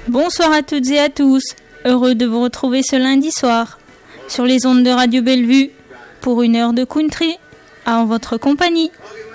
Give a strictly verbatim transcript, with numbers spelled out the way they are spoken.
Bonsoir à toutes et à tous, heureux de vous retrouver ce lundi soir sur les ondes de Radio Bellevue pour une heure de country en votre compagnie.